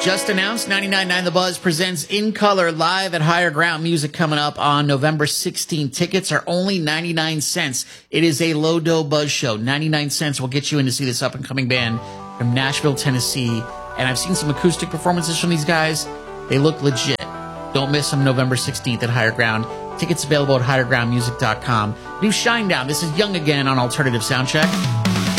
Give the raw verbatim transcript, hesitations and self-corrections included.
Just announced, ninety-nine point nine The Buzz presents In Color live at Higher Ground Music coming up on November sixteenth. Tickets are only ninety-nine cents. It is a low-dough buzz show. ninety-nine cents will get you in to see this up-and-coming band from Nashville, Tennessee. And I've seen some acoustic performances from these guys. They look legit. Don't miss them November sixteenth at Higher Ground. Tickets available at higher ground music dot com. New Shinedown. This is Young Again on Alternative Soundcheck.